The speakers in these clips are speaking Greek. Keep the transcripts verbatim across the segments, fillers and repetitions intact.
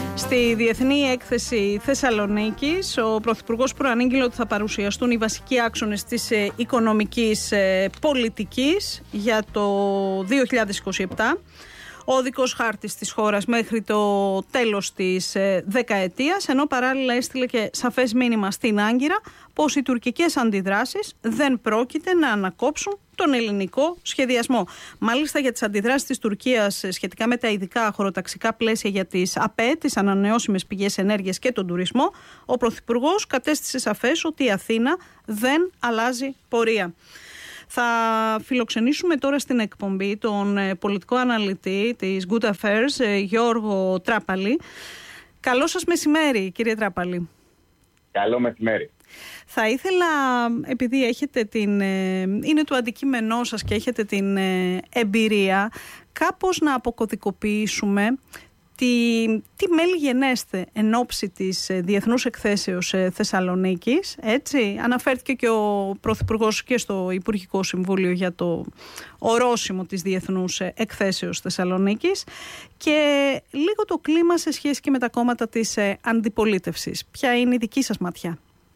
Στη Διεθνή Έκθεση Θεσσαλονίκης, ο Πρωθυπουργός προανήγγειλε ότι θα παρουσιαστούν οι βασικοί άξονες της οικονομικής πολιτικής για το δύο χιλιάδες είκοσι επτά. Ο οδικός χάρτης της χώρας μέχρι το τέλος της δεκαετίας, ενώ παράλληλα έστειλε και σαφές μήνυμα στην Άγκυρα πως οι τουρκικές αντιδράσεις δεν πρόκειται να ανακόψουν τον ελληνικό σχεδιασμό. Μάλιστα, για τις αντιδράσεις της Τουρκίας σχετικά με τα ειδικά χωροταξικά πλαίσια για τις ΑΠΕ, τις ανανεώσιμες πηγές ενέργειας και τον τουρισμό, ο Πρωθυπουργός κατέστησε σαφές ότι η Αθήνα δεν αλλάζει πορεία. Θα φιλοξενήσουμε τώρα στην εκπομπή τον πολιτικό αναλυτή της Good Affairs, Γιώργο Τράπαλη. Καλό σας μεσημέρι, κύριε Τράπαλη. Καλό μεσημέρι. Θα ήθελα, επειδή έχετε την, είναι το αντικείμενό σας και έχετε την εμπειρία, κάπως να αποκωδικοποιήσουμε Τι, τι μέλη γενέστε εν ώψη της Διεθνούς Εκθέσεως Θεσσαλονίκης, έτσι. Αναφέρθηκε και ο Πρωθυπουργός και στο Υπουργικό Συμβούλιο για το ορόσημο της Διεθνούς Εκθέσεως Θεσσαλονίκης, και λίγο το κλίμα σε σχέση και με τα κόμματα της αντιπολίτευσης. Ποια είναι η δική σας ματιά?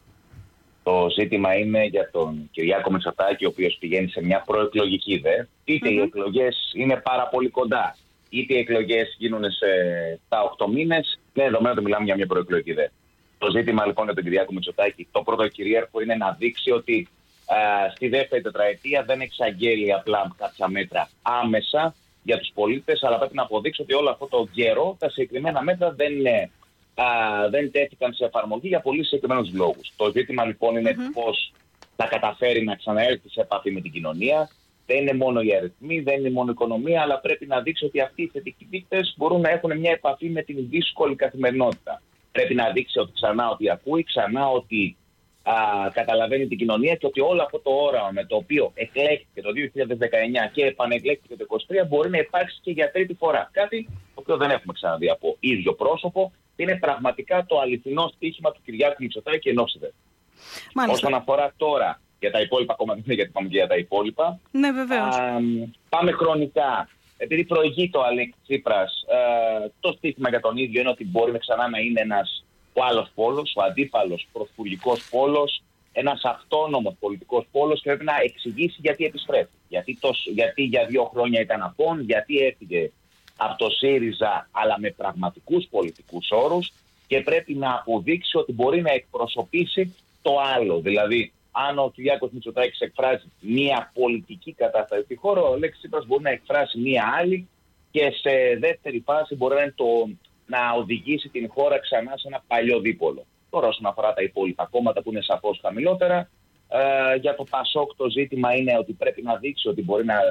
Το ζήτημα είναι για τον Κυριάκο Μητσοτάκη, ο οποίος πηγαίνει σε μια προεκλογική δε. Είτε mm-hmm. οι εκλογές είναι πάρα πολύ κοντά, είτε οι εκλογές γίνουν σε τα οκτώ μήνες, είναι δεδομένο ότι μιλάμε για μια προεκλογική δε. Το ζήτημα λοιπόν για τον Κυριάκο Μητσοτάκη, το πρώτο κυρίαρχο, είναι να δείξει ότι α, στη δεύτερη τετραετία δεν εξαγγέλει απλά κάποια μέτρα άμεσα για τους πολίτες, αλλά πρέπει να αποδείξει ότι όλο αυτό το καιρό τα συγκεκριμένα μέτρα δεν, είναι, α, δεν τέθηκαν σε εφαρμογή για πολύ συγκεκριμένους λόγους. Το ζήτημα λοιπόν είναι mm-hmm. πώς θα καταφέρει να ξαναέρθει σε επαφή με την κοινωνία. Δεν είναι μόνο οι αριθμοί, δεν είναι μόνο η οικονομία, αλλά πρέπει να δείξει ότι αυτοί οι θετικοί δείκτες μπορούν να έχουν μια επαφή με την δύσκολη καθημερινότητα. Πρέπει να δείξει ότι ξανά ότι ακούει, ξανά ότι α, καταλαβαίνει την κοινωνία, και ότι όλο αυτό το όραμα με το οποίο εκλέχθηκε το δύο χιλιάδες δεκαεννιά και επανεκλέχθηκε το είκοσι τρία μπορεί να υπάρξει και για τρίτη φορά. Κάτι το οποίο δεν έχουμε ξαναδεί από ίδιο πρόσωπο. Είναι πραγματικά το αληθινό στοίχημα του Κυριάκου Μητσοτάκη εν ώψη δε. Όσον αφορά τώρα για τα υπόλοιπα κόμματα, γιατί πάμε και για τα υπόλοιπα. Ναι, βεβαίως. Α, πάμε χρονικά. Επειδή προηγεί το Αλέξη Τσίπρας, α, το στίχημα για τον ίδιο είναι ότι μπορεί ξανά να είναι ένας ο άλλος πόλος, ο αντίπαλος πρωθυπουργικός πόλος, ένας αυτόνομος πολιτικός πόλος, και πρέπει να εξηγήσει γιατί επιστρέφει. Γιατί, το, γιατί για δύο χρόνια ήταν απόν, γιατί έφυγε από το ΣΥΡΙΖΑ, αλλά με πραγματικούς πολιτικούς όρους, και πρέπει να αποδείξει ότι μπορεί να εκπροσωπήσει το άλλο. Δηλαδή, αν ο Κυριάκος Μητσοτάκης εκφράζει μία πολιτική κατάσταση στη χώρα, ο Αλέξης Τσίπρας μπορεί να εκφράσει μία άλλη, και σε δεύτερη φάση μπορεί να, το, να οδηγήσει την χώρα ξανά σε ένα παλιό δίπολο. Τώρα, όσον αφορά τα υπόλοιπα κόμματα που είναι σαφώς χαμηλότερα, ε, για το ΠΑΣΟΚ το ζήτημα είναι ότι πρέπει να δείξει ότι μπορεί να,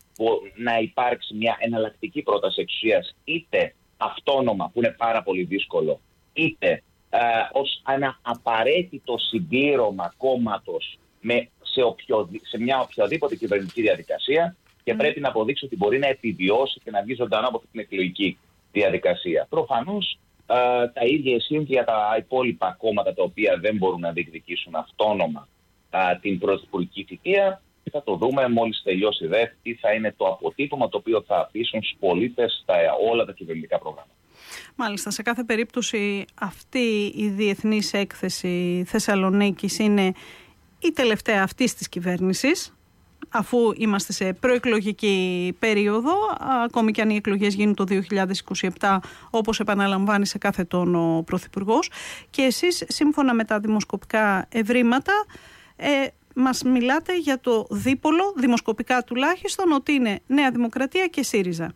να υπάρξει μια εναλλακτική πρόταση εξουσίας, είτε αυτόνομα, που είναι πάρα πολύ δύσκολο, είτε Uh, ως ένα απαραίτητο συμπλήρωμα κόμματος με, σε, οποιο, σε μια οποιαδήποτε κυβερνητική διαδικασία, και mm. πρέπει να αποδείξει ότι μπορεί να επιβιώσει και να βγει ζωντανό από αυτή την εκλογική διαδικασία. Προφανώς uh, τα ίδια ισχύουν και για τα υπόλοιπα κόμματα, τα οποία δεν μπορούν να διεκδικήσουν αυτόνομα uh, την πρωθυπουργική θητεία, και θα το δούμε μόλις τελειώσει δε τι θα είναι το αποτύπωμα το οποίο θα αφήσουν στους πολίτες στα όλα τα κυβερνητικά προγράμματα. Μάλιστα, σε κάθε περίπτωση αυτή η Διεθνής Έκθεση Θεσσαλονίκης είναι η τελευταία αυτής της κυβέρνησης, αφού είμαστε σε προεκλογική περίοδο, ακόμη και αν οι εκλογές γίνουν το δύο χιλιάδες είκοσι επτά, όπως επαναλαμβάνει σε κάθε τον ο Πρωθυπουργός. Και εσείς, σύμφωνα με τα δημοσκοπικά ευρήματα, ε, μας μιλάτε για το δίπολο, δημοσκοπικά τουλάχιστον, ότι είναι Νέα Δημοκρατία και ΣΥΡΙΖΑ.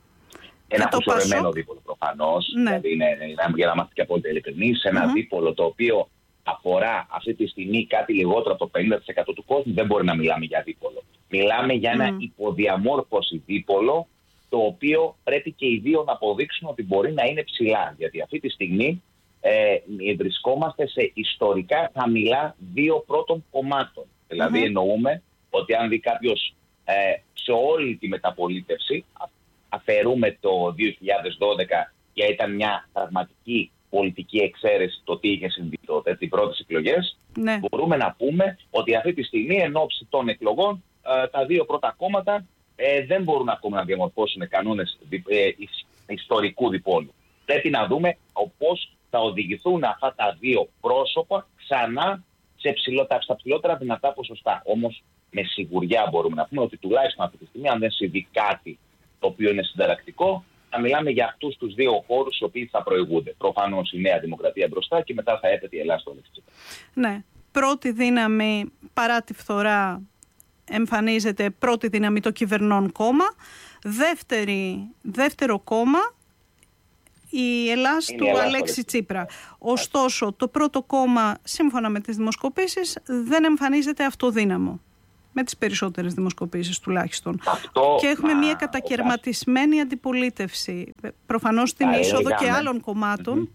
Ένα αποσορεμένο δίπολο προφανώς, ναι. Δηλαδή είναι, για να είμαστε και απόλυτα ειλικρινείς, ένα mm-hmm. δίπολο το οποίο αφορά αυτή τη στιγμή κάτι λιγότερο από το πενήντα τοις εκατό του κόσμου, δεν μπορεί να μιλάμε για δίπολο. Μιλάμε για ένα mm. υποδιαμόρφωση δίπολο, το οποίο πρέπει και οι δύο να αποδείξουν ότι μπορεί να είναι ψηλά. Γιατί αυτή τη στιγμή ε, βρισκόμαστε σε ιστορικά χαμηλά δύο πρώτων κομμάτων. Mm-hmm. Δηλαδή εννοούμε ότι αν δει κάποιος ε, σε όλη τη μεταπολίτευση, αφαιρούμε το δύο χιλιάδες δώδεκα, γιατί ήταν μια πραγματική πολιτική εξαίρεση το τι είχε συμβεί τότε, τις πρώτες εκλογές, ναι. Μπορούμε να πούμε ότι αυτή τη στιγμή εν ώψη των εκλογών ε, τα δύο πρώτα κόμματα ε, δεν μπορούν ακόμα να διαμορφώσουν κανόνες ε, ιστορικού διπόλου. Πρέπει να δούμε πώς θα οδηγηθούν αυτά τα δύο πρόσωπα ξανά σε ψηλότερα, στα ψηλότερα δυνατά ποσοστά. Όμως με σιγουριά μπορούμε να πούμε ότι τουλάχιστον αυτή τη στιγμή, αν δεν συμβεί κάτι το οποίο είναι συνταρακτικό, θα μιλάμε για αυτούς τους δύο χώρους οι οποίοι θα προηγούνται. Προφανώς η Νέα Δημοκρατία μπροστά και μετά θα έπεται η Ελλάδα στο Αλέξη Τσίπρα. Ναι. Πρώτη δύναμη παρά τη φθορά εμφανίζεται πρώτη δύναμη το κυβερνών κόμμα. Δεύτερη, δεύτερο κόμμα η Ελλάς του Ελλάδα, Αλέξη Τσίπρα. Ωστόσο, το πρώτο κόμμα, σύμφωνα με τις δημοσκοπήσεις, δεν εμφανίζεται αυτοδύναμο. Με τις περισσότερες δημοσκοπήσεις τουλάχιστον. Αυτό, και έχουμε α, μια κατακαιρματισμένη αντιπολίτευση. Προφανώς στην είσοδο και άλλων κομμάτων.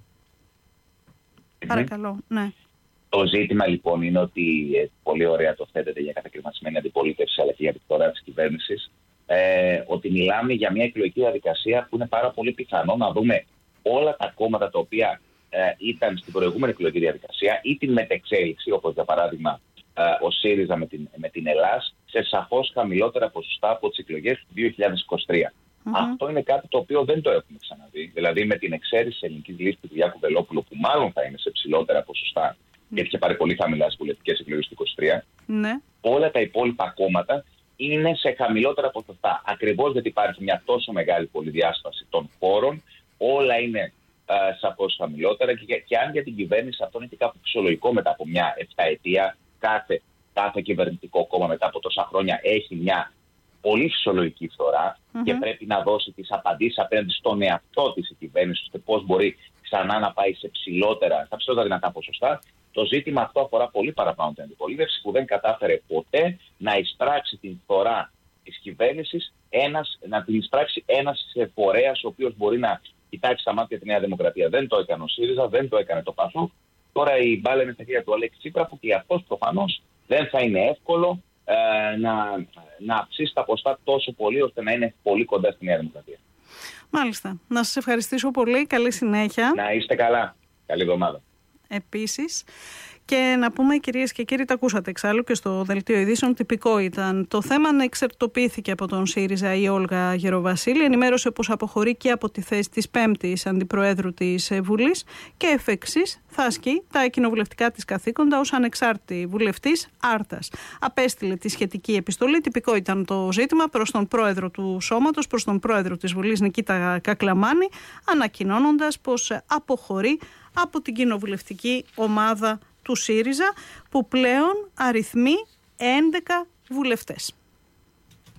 Mm-hmm. Παρακαλώ, ναι. Το ζήτημα λοιπόν είναι ότι ε, πολύ ωραία το θέτεται για κατακαιρματισμένη αντιπολίτευση αλλά και για τη φθορά της κυβέρνησης. Ε, ότι μιλάμε για μια εκλογική διαδικασία που είναι πάρα πολύ πιθανό να δούμε όλα τα κόμματα τα οποία ε, ήταν στην προηγούμενη εκλογική διαδικασία ή την μετεξέλιξη, όπως για παράδειγμα ε, ο ΣΥΡΙΖΑ με την, με την Ελλάς, σε σαφώς χαμηλότερα ποσοστά από τις εκλογές του δύο χιλιάδες είκοσι τρία. Mm-hmm. Αυτό είναι κάτι το οποίο δεν το έχουμε ξαναδεί. Δηλαδή με την εξαίρεση της ελληνικής λίστας του Κυριάκου Βελόπουλου, που μάλλον θα είναι σε ψηλότερα ποσοστά, mm-hmm. γιατί είχε πάρει πολύ χαμηλά στις βουλευτικές εκλογές του είκοσι τρία, mm-hmm. όλα τα υπόλοιπα κόμματα είναι σε χαμηλότερα ποσοστά. Ακριβώς γιατί υπάρχει μια τόσο μεγάλη πολυδιάσπαση των χώρων, όλα είναι uh, σαφώς χαμηλότερα και, και αν για την κυβέρνηση αυτό είναι και κάπου φυσιολογικό μετά από μια εφταετία, κάθε, κάθε κυβερνητικό κόμμα μετά από τόσα χρόνια έχει μια πολύ φυσιολογική φθορά mm-hmm. και πρέπει να δώσει τις απαντήσεις απέναντι στον εαυτό της η κυβέρνηση, ώστε πώς μπορεί ξανά να πάει σε ψηλότερα, στα ψηλότερα δυνατά ποσοστά. Το ζήτημα αυτό αφορά πολύ παραπάνω την αντιπολίτευση που δεν κατάφερε ποτέ να εισπράξει την φθορά της κυβέρνησης, ένας, να την εισπράξει ένας φορέας ο οποίος μπορεί να κοιτάξει στα μάτια τη Νέα Δημοκρατία. Δεν το έκανε ο ΣΥΡΙΖΑ, δεν το έκανε το ΠΑΣΟΚ. Τώρα η μπάλα είναι στα χέρια του Αλέξη Τσίπρα, που και αυτός προφανώς δεν θα είναι εύκολο ε, να, να αυξήσει τα ποστά τόσο πολύ ώστε να είναι πολύ κοντά στη Νέα Δημοκρατία. Μάλιστα. Να σας ευχαριστήσω πολύ. Καλή συνέχεια. Να είστε καλά. Καλή εβδομάδα. Επίσης. Και να πούμε, κυρίες και κύριοι, τα ακούσατε εξάλλου και στο δελτίο ειδήσεων, τυπικό ήταν το θέμα, να εξερτοποιήθηκε από τον ΣΥΡΙΖΑ η Όλγα Γεροβασίλη. Ενημέρωσε πως αποχωρεί και από τη θέση της πέμπτης αντιπροέδρου της Βουλής και εφ' εξής θα ασκεί τα κοινοβουλευτικά της καθήκοντα ως ανεξάρτητη βουλευτής Άρτας. Απέστειλε τη σχετική επιστολή, τυπικό ήταν το ζήτημα, προς τον πρόεδρο του Σώματος, προς τον πρόεδρο της Βουλής Νικήτα Κακλαμάνη, ανακοινώνοντας πως αποχωρεί από την κοινοβουλευτική ομάδα του ΣΥΡΙΖΑ, που πλέον αριθμεί έντεκα βουλευτές.